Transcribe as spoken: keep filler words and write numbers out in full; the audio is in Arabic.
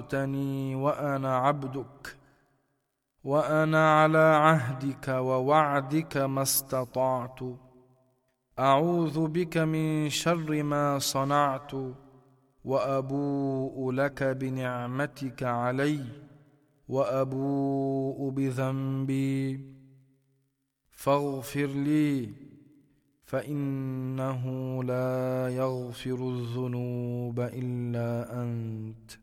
خلقتني وأنا عبدك، وأنا على عهدك ووعدك ما استطعت. أعوذ بك من شر ما صنعت، وأبوء لك بنعمتك علي، وأبوء بذنبي، فاغفر لي، فإنه لا يغفر الذنوب إلا أنت.